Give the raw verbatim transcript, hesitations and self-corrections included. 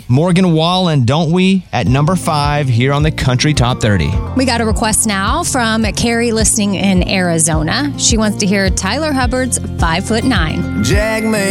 Morgan Wallen, Don't We, at number five here on the Country Top thirty. We got a request now from Carrie listening in Arizona. She wants to hear Tyler Hubbard's Five Foot Nine. Jack